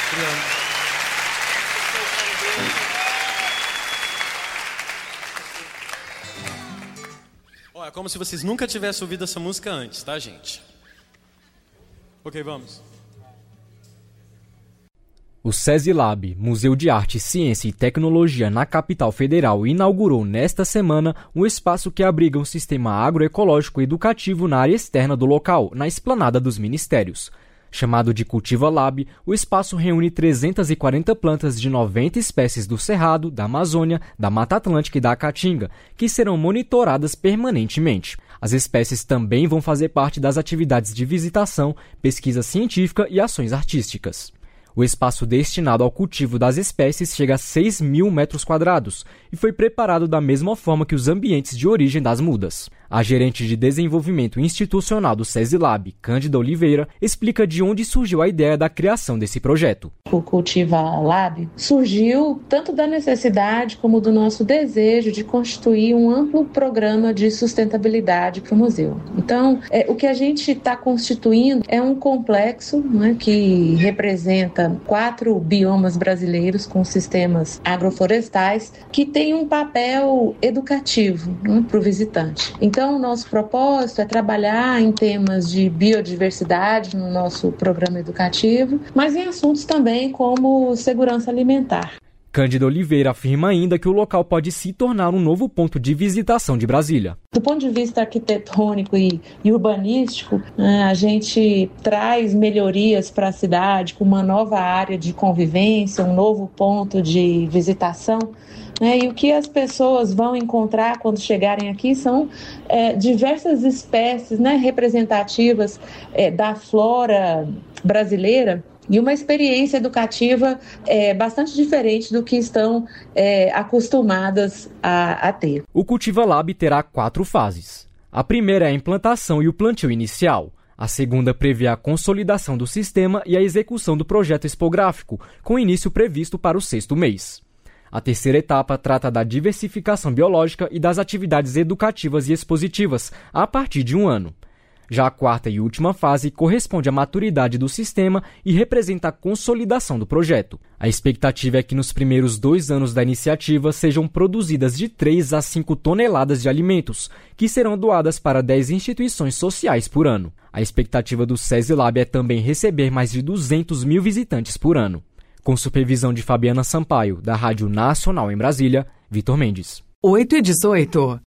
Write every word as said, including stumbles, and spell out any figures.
Ó, é como se vocês nunca tivessem ouvido essa música antes, tá, gente? Ok, vamos. O SESI-Lab, Museu de Arte, Ciência e Tecnologia na capital federal, inaugurou nesta semana um espaço que abriga um sistema agroecológico educativo na área externa do local, na esplanada dos ministérios. Chamado de Cultiva Lab, o espaço reúne trezentas e quarenta plantas de noventa espécies do Cerrado, da Amazônia, da Mata Atlântica e da Caatinga, que serão monitoradas permanentemente. As espécies também vão fazer parte das atividades de visitação, pesquisa científica e ações artísticas. O espaço destinado ao cultivo das espécies chega a seis mil metros quadrados e foi preparado da mesma forma que os ambientes de origem das mudas. A gerente de desenvolvimento institucional do SESI-Lab, Cândida Oliveira, explica de onde surgiu a ideia da criação desse projeto. O Cultiva Lab surgiu tanto da necessidade como do nosso desejo de constituir um amplo programa de sustentabilidade para o museu. Então, é, o que a gente está constituindo é um complexo, né, que representa quatro biomas brasileiros com sistemas agroflorestais que tem um papel educativo, né, para o visitante. Então, Então, o nosso propósito é trabalhar em temas de biodiversidade no nosso programa educativo, mas em assuntos também como segurança alimentar. Cândida Oliveira afirma ainda que o local pode se tornar um novo ponto de visitação de Brasília. Do ponto de vista arquitetônico e, e urbanístico, a gente traz melhorias para a cidade com uma nova área de convivência, um novo ponto de visitação. É, e o que as pessoas vão encontrar quando chegarem aqui são é, diversas espécies, né, representativas é, da flora brasileira e uma experiência educativa é, bastante diferente do que estão é, acostumadas a, a ter. O Cultiva Lab terá quatro fases. A primeira é a implantação e o plantio inicial. A segunda prevê a consolidação do sistema e a execução do projeto expográfico, com início previsto para o sexto mês. A terceira etapa trata da diversificação biológica e das atividades educativas e expositivas, a partir de um ano. Já a quarta e última fase corresponde à maturidade do sistema e representa a consolidação do projeto. A expectativa é que nos primeiros dois anos da iniciativa sejam produzidas de três a cinco toneladas de alimentos, que serão doadas para dez instituições sociais por ano. A expectativa do SESI-Lab é também receber mais de duzentos mil visitantes por ano. Com supervisão de Fabiana Sampaio, da Rádio Nacional em Brasília, Vitor Mendes. oito e dezoito.